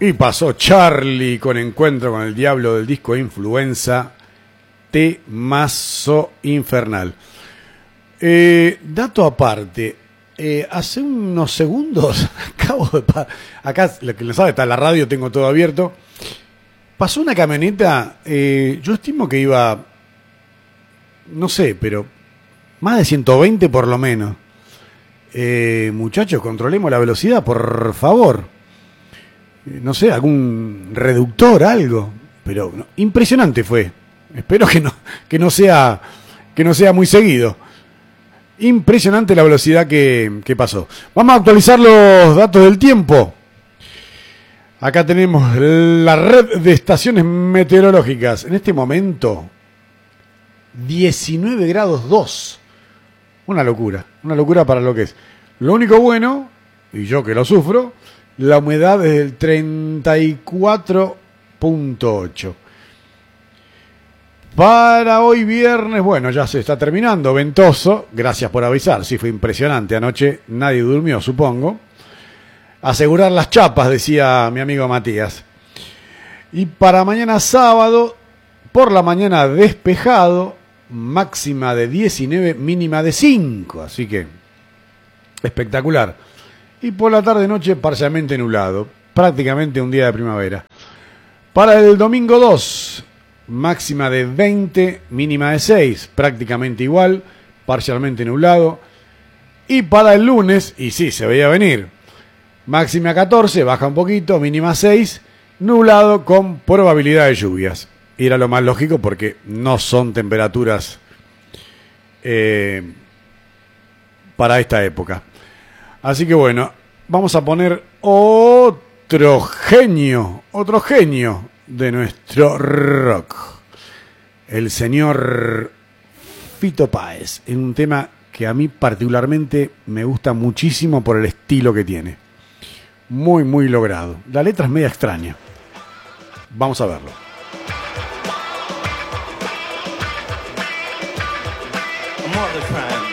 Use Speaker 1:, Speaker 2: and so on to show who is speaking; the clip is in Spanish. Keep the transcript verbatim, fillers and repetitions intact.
Speaker 1: Y pasó Charlie con Encuentro con el Diablo del disco Influenza, temazo infernal. Eh, dato aparte, eh, hace unos segundos, acabo de pa- acá, lo que lo sabe, está en la radio, tengo todo abierto. Pasó una camioneta, eh, yo estimo que iba, no sé, pero más de ciento veinte por lo menos. Eh, muchachos, controlemos la velocidad, por favor. No sé, algún reductor, algo, pero no, impresionante fue. Espero que no, que no sea, que no sea muy seguido. Impresionante la velocidad que, que pasó. Vamos a actualizar los datos del tiempo. Acá tenemos la red de estaciones meteorológicas. En este momento, diecinueve grados dos. Una locura, una locura para lo que es. Lo único bueno, y yo que lo sufro, la humedad es del treinta y cuatro punto ocho. Para hoy viernes, bueno, ya se está terminando, ventoso, gracias por avisar, sí fue impresionante, anoche nadie durmió, supongo. Asegurar las chapas, decía mi amigo Matías. Y para mañana sábado, por la mañana despejado, máxima de diecinueve, mínima de cinco, así que espectacular. Y por la tarde-noche parcialmente nublado, prácticamente un día de primavera. Para el domingo dos, máxima de veinte, mínima de seis, prácticamente igual, parcialmente nublado. Y para el lunes, y sí, se veía venir, máxima catorce, baja un poquito, mínima seis, nublado con probabilidad de lluvias. Y era lo más lógico porque no son temperaturas eh, para esta época. Así que bueno, vamos a poner otro genio, otro genio de nuestro rock. El señor Fito Páez, en un tema que a mí particularmente me gusta muchísimo por el estilo que tiene. Muy, muy logrado. La letra es media extraña. Vamos a verlo.
Speaker 2: Mother crime.